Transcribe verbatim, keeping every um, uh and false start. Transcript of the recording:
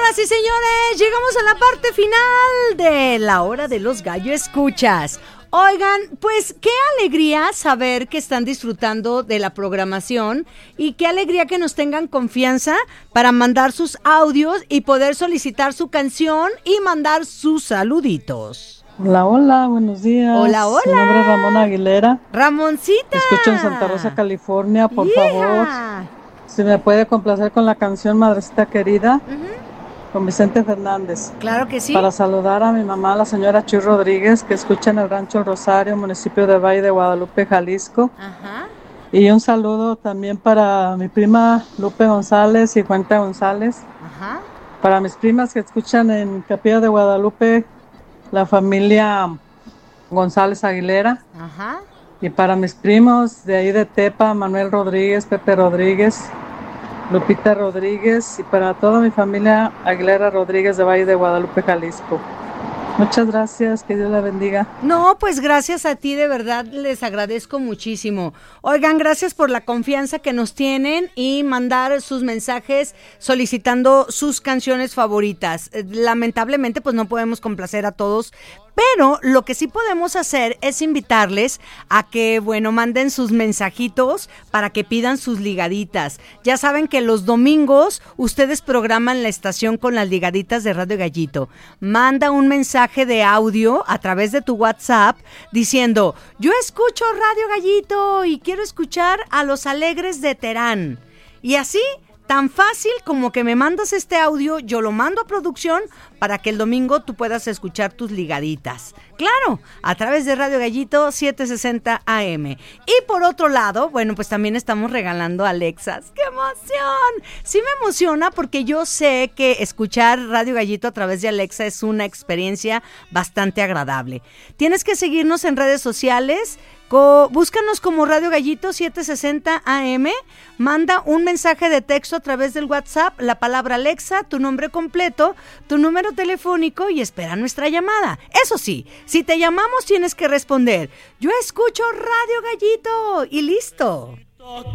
Señoras y señores, llegamos a la parte final de la hora de los gallo escuchas. Oigan, pues qué alegría saber que están disfrutando de la programación y qué alegría que nos tengan confianza para mandar sus audios y poder solicitar su canción y mandar sus saluditos. Hola, hola, buenos días. Hola, hola. Mi nombre es Ramón Aguilera. Ramoncita. Escucho en Santa Rosa, California, por yeah. favor. Si me puede complacer con la canción Madrecita Querida, uh-huh. con Vicente Fernández. Claro que sí. Para saludar a mi mamá, la señora Chuy Rodríguez, que escucha en el Rancho El Rosario, municipio de Valle de Guadalupe, Jalisco. Ajá. Y un saludo también para mi prima Lupe González y Fuente González. Ajá. Para mis primas que escuchan en Capilla de Guadalupe, la familia González Aguilera. Ajá. Y para mis primos de ahí de Tepa, Manuel Rodríguez, Pepe Rodríguez, Lupita Rodríguez, y para toda mi familia Aguilera Rodríguez de Valle de Guadalupe, Jalisco. Muchas gracias, que Dios la bendiga. No, pues gracias a ti, de verdad les agradezco muchísimo. Oigan, gracias por la confianza que nos tienen y mandar sus mensajes solicitando sus canciones favoritas. Lamentablemente, pues no podemos complacer a todos, pero lo que sí podemos hacer es invitarles a que, bueno, manden sus mensajitos para que pidan sus ligaditas. Ya saben que los domingos ustedes programan la estación con las ligaditas de Radio Gallito. Manda un mensaje de audio a través de tu WhatsApp diciendo: yo escucho Radio Gallito y quiero escuchar a Los Alegres de Terán. Y así, tan fácil como que me mandas este audio, yo lo mando a producción para que el domingo tú puedas escuchar tus ligaditas. Claro, a través de Radio Gallito setecientos sesenta A M. Y por otro lado, bueno, pues también estamos regalando Alexas. ¡Qué emoción! Sí me emociona porque yo sé que escuchar Radio Gallito a través de Alexa es una experiencia bastante agradable. Tienes que seguirnos en redes sociales. Co- búscanos como Radio Gallito setecientos sesenta A M, manda un mensaje de texto a través del WhatsApp, la palabra Alexa, tu nombre completo, tu número telefónico y espera nuestra llamada. Eso sí, si te llamamos tienes que responder: yo escucho Radio Gallito y listo.